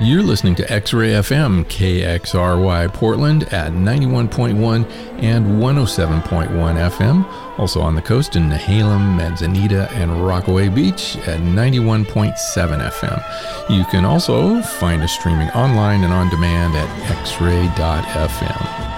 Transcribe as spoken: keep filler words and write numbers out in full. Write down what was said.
You're listening to X-Ray F M, K X R Y Portland at ninety-one point one and one oh seven point one F M. Also on the coast in Nehalem, Manzanita, and Rockaway Beach at ninety-one point seven F M. You can also find us streaming online and on demand at x ray dot f m.